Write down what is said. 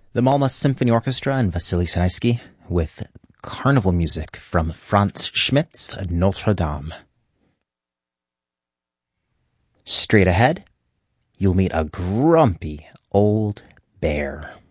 The Malmö Symphony Orchestra and Vasily Sanaisky with carnival music from Franz Schmidt's Notre Dame. Straight ahead, you'll meet a grumpy old bear.